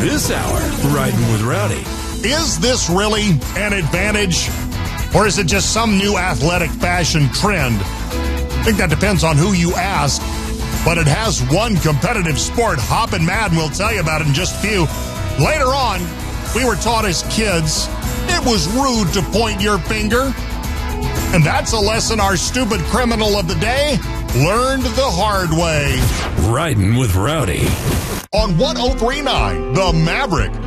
This hour, Riding with Rowdy. Is this really an advantage? Or is it just some new athletic fashion trend? I think that depends on who you ask. But it has one competitive sport. Hoppin' Madden will tell you about it in just a few. Later on, we were taught as kids it was rude to point your finger. And that's a lesson our stupid criminal of the day learned the hard way. Riding with Rowdy. On 103.9, The Maverick.